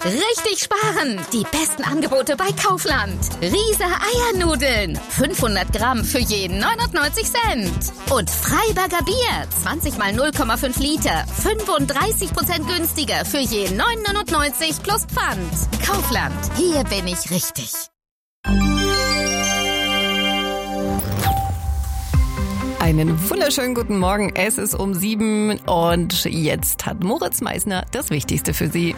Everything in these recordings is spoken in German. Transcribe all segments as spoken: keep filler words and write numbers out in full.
Richtig sparen! Die besten Angebote bei Kaufland. Riese Eiernudeln. fünfhundert Gramm für jeden neunundneunzig Cent. Und Freiberger Bier. zwanzig mal null Komma fünf Liter. fünfunddreißig Prozent günstiger für jeden neun neunundneunzig plus Pfand. Kaufland. Hier bin ich richtig. Einen wunderschönen guten Morgen. Es ist um sieben und jetzt hat Moritz Meisner das Wichtigste für Sie.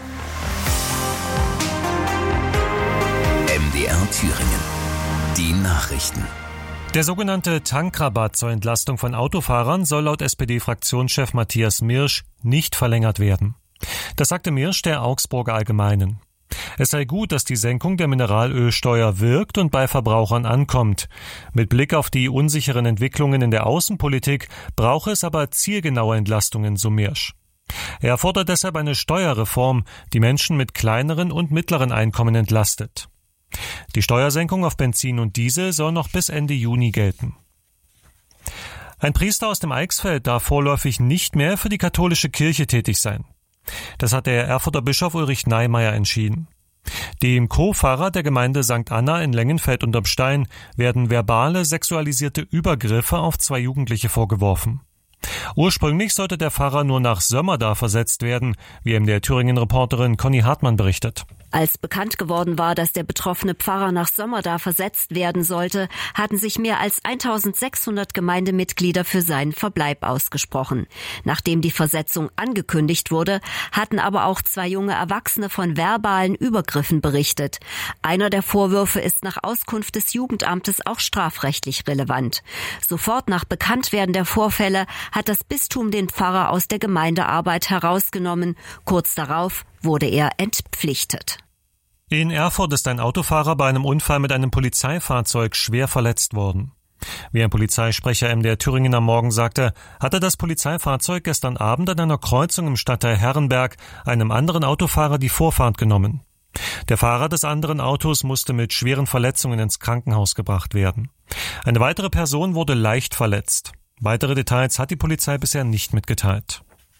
M D R Thüringen. Die Nachrichten. Der sogenannte Tankrabatt zur Entlastung von Autofahrern soll laut S P D-Fraktionschef Matthias Mirsch nicht verlängert werden. Das sagte Mirsch der Augsburger Allgemeinen. Es sei gut, dass die Senkung der Mineralölsteuer wirkt und bei Verbrauchern ankommt. Mit Blick auf die unsicheren Entwicklungen in der Außenpolitik brauche es aber zielgenaue Entlastungen, so Mirsch. Er fordert deshalb eine Steuerreform, die Menschen mit kleineren und mittleren Einkommen entlastet. Die Steuersenkung auf Benzin und Diesel soll noch bis Ende Juni gelten. Ein Priester aus dem Eichsfeld darf vorläufig nicht mehr für die katholische Kirche tätig sein. Das hat der Erfurter Bischof Ulrich Neimeyer entschieden. Dem Co-Pfarrer der Gemeinde Sankt Anna in Lengenfeld unterm Stein werden verbale, sexualisierte Übergriffe auf zwei Jugendliche vorgeworfen. Ursprünglich sollte der Pfarrer nur nach Sömmerda versetzt werden, wie M D R Thüringen-Reporterin Conny Hartmann berichtet. Als bekannt geworden war, dass der betroffene Pfarrer nach Sömmerda versetzt werden sollte, hatten sich mehr als eintausendsechshundert Gemeindemitglieder für seinen Verbleib ausgesprochen. Nachdem die Versetzung angekündigt wurde, hatten aber auch zwei junge Erwachsene von verbalen Übergriffen berichtet. Einer der Vorwürfe ist nach Auskunft des Jugendamtes auch strafrechtlich relevant. Sofort nach Bekanntwerden der Vorfälle hat das Bistum den Pfarrer aus der Gemeindearbeit herausgenommen. Kurz darauf wurde er entpflichtet. In Erfurt ist ein Autofahrer bei einem Unfall mit einem Polizeifahrzeug schwer verletzt worden. Wie ein Polizeisprecher M D R Thüringen am Morgen sagte, hatte das Polizeifahrzeug gestern Abend an einer Kreuzung im Stadtteil Herrenberg einem anderen Autofahrer die Vorfahrt genommen. Der Fahrer des anderen Autos musste mit schweren Verletzungen ins Krankenhaus gebracht werden. Eine weitere Person wurde leicht verletzt. Weitere Details hat die Polizei bisher nicht mitgeteilt.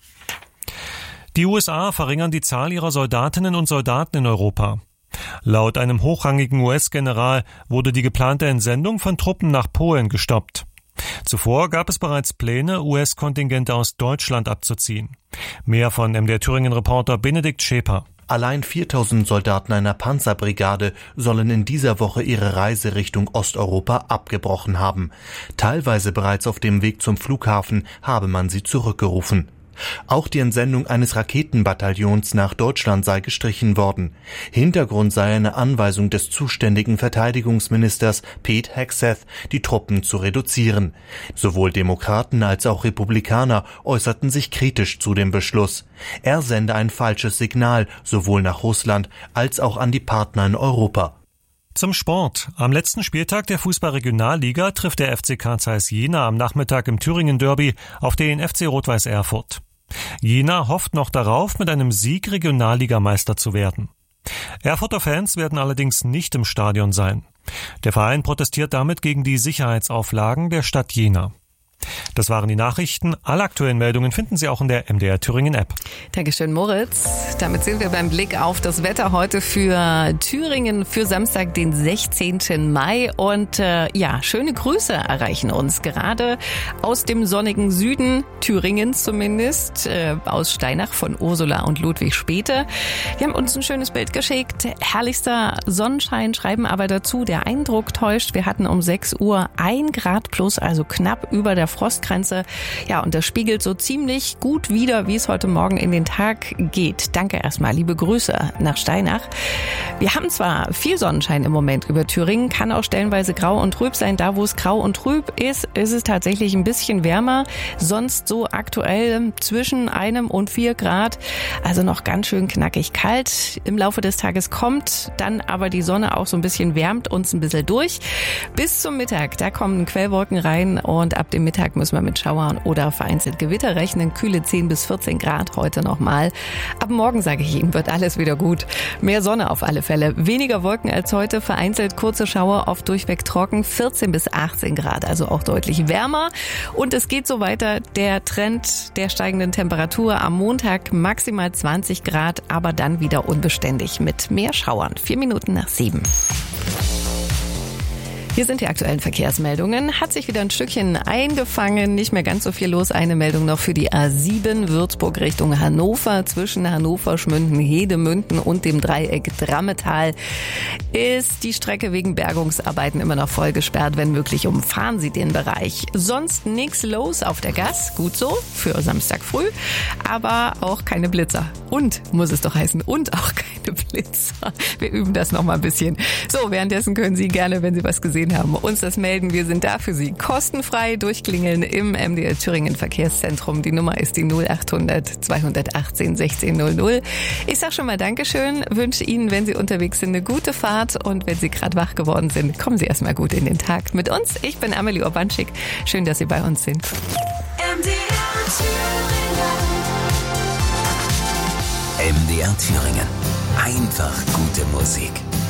Die U S A verringern die Zahl ihrer Soldatinnen und Soldaten in Europa. Laut einem hochrangigen U S-General wurde die geplante Entsendung von Truppen nach Polen gestoppt. Zuvor gab es bereits Pläne, U S-Kontingente aus Deutschland abzuziehen. Mehr von M D R Thüringen-Reporter Benedikt Schäper. Allein viertausend Soldaten einer Panzerbrigade sollen in dieser Woche ihre Reise Richtung Osteuropa abgebrochen haben. Teilweise bereits auf dem Weg zum Flughafen habe man sie zurückgerufen. Auch die Entsendung eines Raketenbataillons nach Deutschland sei gestrichen worden. Hintergrund sei eine Anweisung des zuständigen Verteidigungsministers Pete Hegseth, die Truppen zu reduzieren. Sowohl Demokraten als auch Republikaner äußerten sich kritisch zu dem Beschluss. Er sende ein falsches Signal sowohl nach Russland als auch an die Partner in Europa. Zum Sport. Am letzten Spieltag der Fußball-Regionalliga trifft der F C Karl Zeiss Jena am Nachmittag im Thüringen-Derby auf den F C Rot-Weiß Erfurt. Jena hofft noch darauf, mit einem Sieg Regionalligameister zu werden. Erfurter Fans werden allerdings nicht im Stadion sein. Der Verein protestiert damit gegen die Sicherheitsauflagen der Stadt Jena. Das waren die Nachrichten. Alle aktuellen Meldungen finden Sie auch in der M D R Thüringen App. Dankeschön, Moritz. Damit sind wir beim Blick auf das Wetter heute für Thüringen für Samstag, den sechzehnten Mai. Und äh, ja, schöne Grüße erreichen uns gerade aus dem sonnigen Süden Thüringens zumindest, äh, aus Steinach von Ursula und Ludwig Späte. Die haben uns ein schönes Bild geschickt. Herrlichster Sonnenschein, schreiben aber dazu, der Eindruck täuscht. Wir hatten um sechs Uhr ein Grad plus, also knapp über der Frostgrenze. Ja, und das spiegelt so ziemlich gut wider, wie es heute Morgen in den Tag geht. Danke erstmal, liebe Grüße nach Steinach. Wir haben zwar viel Sonnenschein im Moment über Thüringen, kann auch stellenweise grau und trüb sein. Da, wo es grau und trüb ist, ist es tatsächlich ein bisschen wärmer. Sonst so aktuell zwischen einem und vier Grad. Also noch ganz schön knackig kalt. Im Laufe des Tages kommt dann aber die Sonne auch so ein bisschen, wärmt uns ein bisschen durch. Bis zum Mittag, da kommen Quellwolken rein und ab dem Mittag Mittag müssen wir mit Schauern oder vereinzelt Gewitter rechnen. Kühle zehn bis vierzehn Grad heute nochmal. Ab morgen, sage ich Ihnen, wird alles wieder gut. Mehr Sonne auf alle Fälle. Weniger Wolken als heute, vereinzelt kurze Schauer, oft durchweg trocken. vierzehn bis achtzehn Grad, also auch deutlich wärmer. Und es geht so weiter. Der Trend der steigenden Temperatur am Montag maximal zwanzig Grad, aber dann wieder unbeständig mit mehr Schauern. Vier Minuten nach sieben. Hier sind die aktuellen Verkehrsmeldungen. Hat sich wieder ein Stückchen eingefangen, nicht mehr ganz so viel los. Eine Meldung noch für die A sieben, Würzburg Richtung Hannover. Zwischen Hannover, Schmünden, Hedemünden und dem Dreieck Drammetal ist die Strecke wegen Bergungsarbeiten immer noch voll gesperrt. Wenn möglich, umfahren Sie den Bereich. Sonst nichts los auf der Gas. Gut so, für Samstag früh. Aber auch keine Blitzer. Und, muss es doch heißen, und auch keine Blitzer. Wir üben das noch mal ein bisschen. So, währenddessen können Sie gerne, wenn Sie was gesehen haben, uns das melden. Wir sind da für Sie. Kostenfrei durchklingeln im M D R Thüringen Verkehrszentrum. Die Nummer ist die null achthundert zweihundertachtzehn sechzehn null null. Ich sag schon mal Dankeschön, wünsche Ihnen, wenn Sie unterwegs sind, eine gute Fahrt und wenn Sie gerade wach geworden sind, kommen Sie erstmal gut in den Tag mit uns. Ich bin Amelie Urbanschik. Schön, dass Sie bei uns sind. M D R Thüringen. M D R Thüringen. Einfach gute Musik.